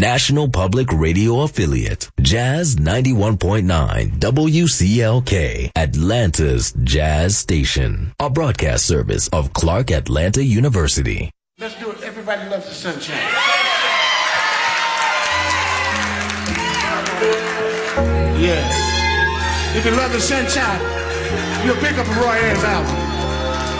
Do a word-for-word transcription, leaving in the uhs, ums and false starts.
National Public Radio affiliate, Jazz ninety-one point nine W C L K, Atlanta's Jazz Station, a broadcast service of Clark Atlanta University. Let's do it. Everybody loves the sunshine. Yeah. If you love the sunshine, you'll pick up a Roy Ayers album.